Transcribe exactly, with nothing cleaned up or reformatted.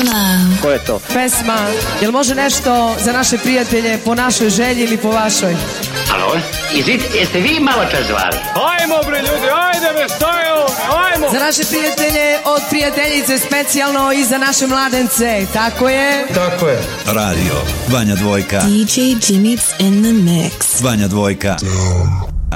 love. Ko je to? Pesma, jel može nešto za naše prijatelje po našoj želji ili po vašoj? Alo, izvit, jeste vi malo čas zvali? Ajmo bre ljudi, ajde me, šta je ovo, ajmo! Za naše prijatelje od prijateljice specijalno i za naše mladence, tako je? Tako je. Radio Vanja Dvojka. D J Jimmy's in the mix. Vanja Dvojka.